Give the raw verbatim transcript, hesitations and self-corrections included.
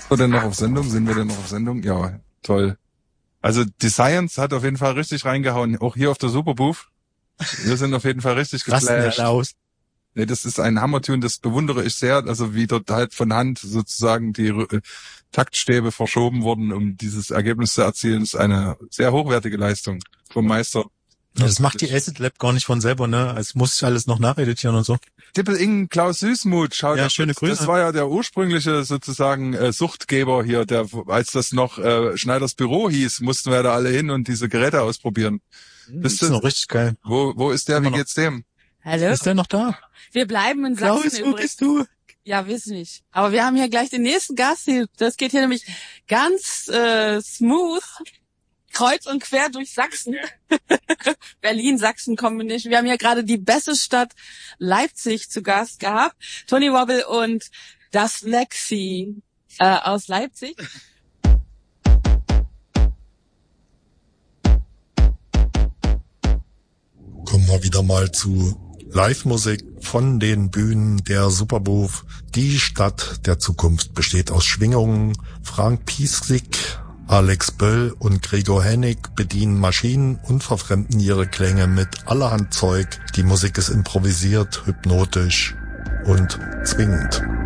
wir denn noch auf Sendung? Sind wir denn noch auf Sendung? Ja, toll. Also die Science hat auf jeden Fall richtig reingehauen. Auch hier auf der Superbooth. Wir sind auf jeden Fall richtig geflasht. Aus. Nee, das ist ein Hammertune, das bewundere ich sehr. Also wie dort halt von Hand sozusagen die äh, Taktstäbe verschoben wurden, um dieses Ergebnis zu erzielen, ist eine sehr hochwertige Leistung vom Meister. Ja, das macht die Acid Lab gar nicht von selber, ne? Es muss alles noch nacheditieren und so. Dippel-Ingen Klaus Süßmuth, schau, ja, das, schöne Grüße. Das war ja der ursprüngliche sozusagen äh, Suchtgeber hier, der, als das noch äh, Schneiders Büro hieß, mussten wir da alle hin und diese Geräte ausprobieren. Das ist noch richtig geil. Wo, wo ist der? Immer Wie geht's dem? Hallo? Ist der noch da? Wir bleiben in Sachsen Klaus, wo übrigens. bist du? Ja, wissen nicht. Aber wir haben hier gleich den nächsten Gast. Das geht hier nämlich ganz äh, smooth, kreuz und quer durch Sachsen. Berlin-Sachsen-Combination. Wir haben hier gerade die beste Stadt Leipzig zu Gast gehabt. Tony Wobble und das Lexi äh, aus Leipzig. Kommen wir wieder mal zu Live-Musik von den Bühnen der Superbooth. Die Stadt der Zukunft besteht aus Schwingungen. Frank Piesig, Alex Böll und Gregor Hennig bedienen Maschinen und verfremden ihre Klänge mit allerhand Zeug. Die Musik ist improvisiert, hypnotisch und zwingend.